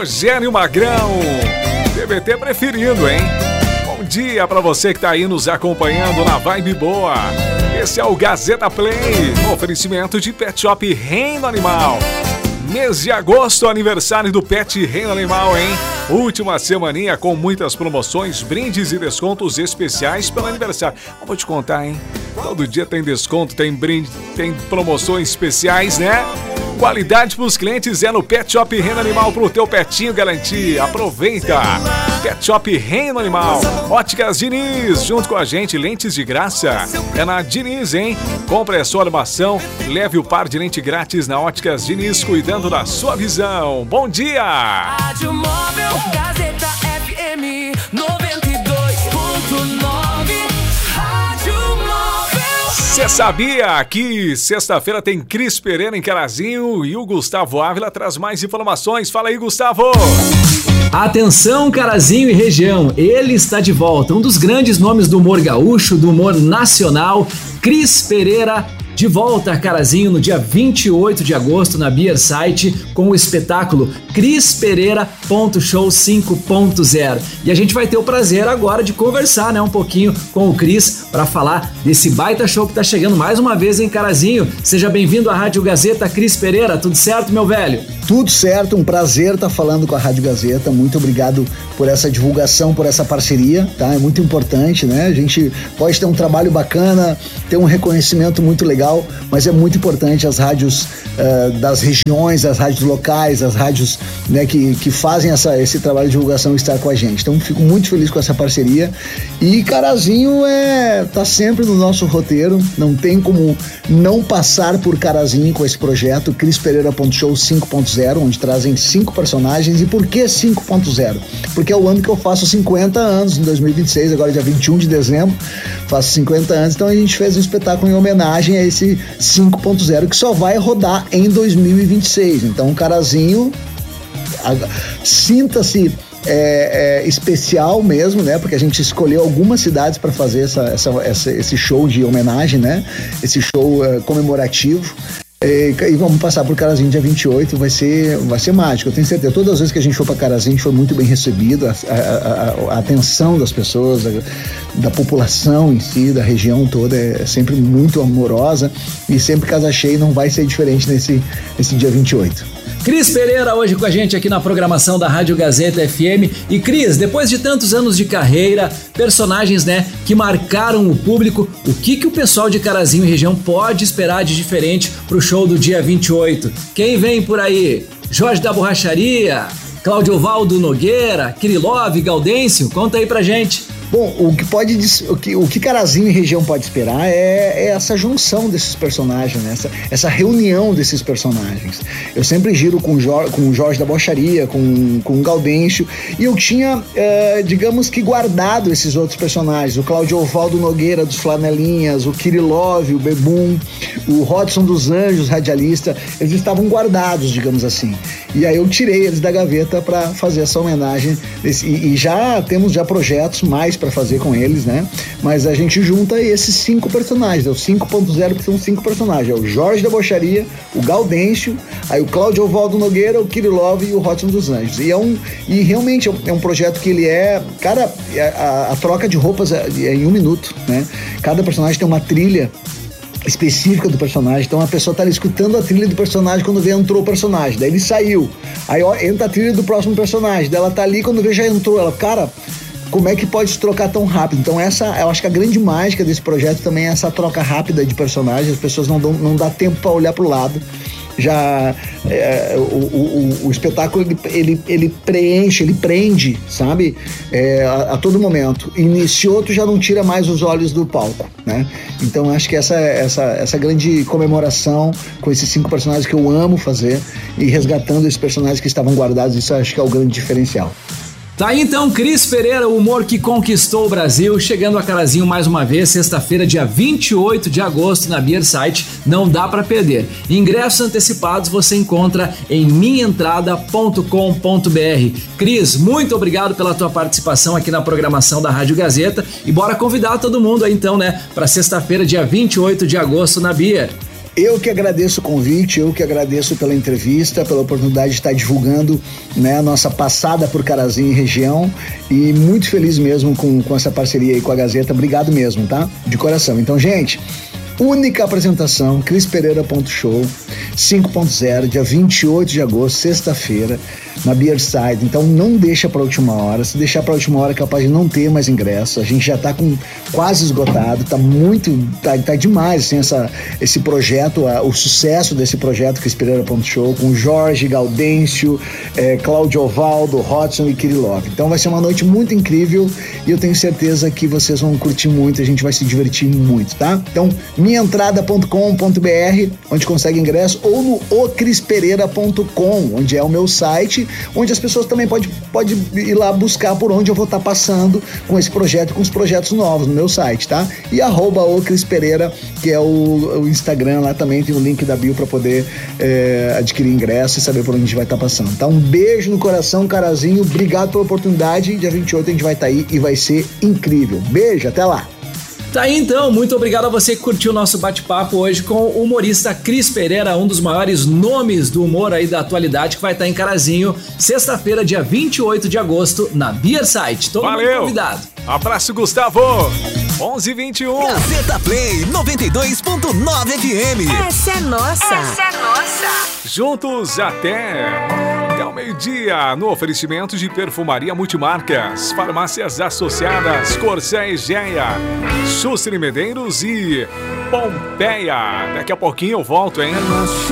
Rogério Magrão, TBT preferido, hein? Bom dia pra você que tá aí nos acompanhando na Vibe Boa. Esse é o Gazeta Play, oferecimento de Pet Shop Reino Animal. Mês de agosto, aniversário do Pet Reino Animal, hein? Última semaninha com muitas promoções, brindes e descontos especiais pelo aniversário. Eu vou te contar, hein? Todo dia tem desconto, tem brinde, tem promoções especiais, né? Qualidade para os clientes é no Pet Shop Reino Animal, pro teu petinho garantir. Aproveita! Pet Shop Reino Animal. Óticas Diniz, junto com a gente, lentes de graça. É na Diniz, hein? Compre a sua armação, leve o par de lente grátis na Óticas Diniz, cuidando da sua visão. Bom dia! Rádio Móvel Gazeta FM 92.9. Você sabia que sexta-feira tem Cris Pereira em Carazinho e o Gustavo Ávila traz mais informações. Fala aí, Gustavo! Atenção, Carazinho e região, ele está de volta. Um dos grandes nomes do humor gaúcho, do humor nacional, Cris Pereira, de volta a Carazinho no dia 28 de agosto na Beer Site com o espetáculo Cris Pereira.show 5.0. E a gente vai ter o prazer agora de conversar, né, um pouquinho com o Cris para falar desse baita show que tá chegando mais uma vez em Carazinho. Seja bem-vindo à Rádio Gazeta, Cris Pereira. Tudo certo, meu velho? Tudo certo, um prazer estar falando com a Rádio Gazeta. Muito obrigado por essa divulgação, por essa parceria, tá? É muito importante, né? A gente pode ter um trabalho bacana, ter um reconhecimento muito legal, mas é muito importante as rádios das regiões, as rádios locais, as rádios, né, que fazem esse trabalho de divulgação estar com a gente. Então fico muito feliz com essa parceria e Carazinho tá sempre no nosso roteiro, não tem como não passar por Carazinho com esse projeto Cris Pereira.show 5.0, onde trazem 5 personagens. E por que 5.0? Porque é o ano que eu faço 50 anos, em 2026, agora dia 21 de dezembro, faço 50 anos, então a gente fez um espetáculo em homenagem a esse 5.0 que só vai rodar em 2026. Então o Carazinho, sinta-se especial mesmo, né? Porque a gente escolheu algumas cidades para fazer esse show de homenagem, né? Esse show comemorativo. E vamos passar por Carazinho dia 28, vai ser mágico, eu tenho certeza. Todas as vezes que a gente for para Carazinho, a gente foi muito bem recebido, a atenção das pessoas, da população em si, da região toda, é sempre muito amorosa e sempre casa cheia, não vai ser diferente nesse dia 28. Cris Pereira hoje com a gente aqui na programação da Rádio Gazeta FM. E Cris, depois de tantos anos de carreira, personagens, né, que marcaram o público, o que o pessoal de Carazinho e região pode esperar de diferente pro show do dia 28? Quem vem por aí? Jorge da Borracharia, Cláudio Valdo Nogueira, Kirilov, Gaudêncio? Conta aí pra gente. Bom, o que Carazinho e região pode esperar é essa junção desses personagens, né? Essa reunião desses personagens. Eu sempre giro com o Jorge da Borracharia, com o Gaudêncio, e eu tinha, digamos que guardado esses outros personagens, o Cláudio Valdo Nogueira dos Flanelinhas, o Kirilov, o Bebum, o Rodson dos Anjos, radialista, eles estavam guardados, digamos assim. E aí eu tirei eles da gaveta para fazer essa homenagem, e já temos projetos mais para fazer com eles, né? Mas a gente junta esses 5 personagens, é o 5.0, que são 5 personagens, é o Jorge da Borracharia, o Gaudêncio, aí o Cláudio Valdo Nogueira, o Kirilov e o Rodson dos Anjos. E realmente é um projeto que ele cara, a troca de roupas é em 1 minuto, né? Cada personagem tem uma trilha específica do personagem, então a pessoa tá ali escutando a trilha do personagem quando vê entrou o personagem, daí ele saiu, aí entra a trilha do próximo personagem, daí ela tá ali quando vê já entrou, ela, cara, como é que pode se trocar tão rápido? Então eu acho que a grande mágica desse projeto também é essa troca rápida de personagens, as pessoas não dá tempo para olhar pro lado. Já o espetáculo ele preenche, ele prende, sabe? A todo momento. Iniciou, tu já não tira mais os olhos do palco, né? Então acho que essa grande comemoração com esses 5 personagens que eu amo fazer e resgatando esses personagens que estavam guardados, isso acho que é o grande diferencial. Tá aí então, Cris Pereira, o humor que conquistou o Brasil, chegando a Carazinho mais uma vez, sexta-feira, dia 28 de agosto, na Beer Site, não dá pra perder. Ingressos antecipados você encontra em minhaentrada.com.br. Cris, muito obrigado pela tua participação aqui na programação da Rádio Gazeta e bora convidar todo mundo aí então, né, pra sexta-feira, dia 28 de agosto, na Beer. Eu que agradeço o convite, eu que agradeço pela entrevista, pela oportunidade de estar divulgando, né, a nossa passada por Carazinho e região, e muito feliz mesmo com essa parceria aí com a Gazeta. Obrigado mesmo, tá? De coração. Então, gente, única apresentação, CrisPereira.show 5.0, dia 28 de agosto, sexta-feira, na Beerside. Então não deixa pra última hora. Se deixar pra última hora é capaz de não ter mais ingresso. A gente já tá com quase esgotado, tá demais assim, esse projeto, o sucesso desse projeto CrisPereira.show, com Jorge, Gaudêncio, Cláudio Ovaldo, Hodson e Kirillov. Então vai ser uma noite muito incrível e eu tenho certeza que vocês vão curtir muito, a gente vai se divertir muito, tá? Então, minhaentrada.com.br, onde consegue ingresso, ou no ocrispereira.com, onde é o meu site, onde as pessoas também podem ir lá buscar por onde eu vou estar passando com esse projeto, com os projetos novos no meu site, tá? E @ocrispereira, que é o Instagram, lá também tem o link da bio para poder adquirir ingresso e saber por onde a gente vai estar passando. Então, um beijo no coração, Carazinho, obrigado pela oportunidade, dia 28 a gente vai estar aí e vai ser incrível. Beijo, até lá! Tá aí então, muito obrigado a você que curtiu o nosso bate-papo hoje com o humorista Cris Pereira, um dos maiores nomes do humor aí da atualidade, que vai estar em Carazinho, sexta-feira, dia 28 de agosto, na Beerside. Todo mundo convidado. Abraço, Gustavo. 11h21. Gazeta Play 92.9 FM. Essa é nossa. Essa é nossa. Juntos até o meio-dia, no oferecimento de Perfumaria Multimarcas, Farmácias Associadas, Corsé Egeia, Juscelino Medeiros e Pompeia. Daqui a pouquinho eu volto, hein?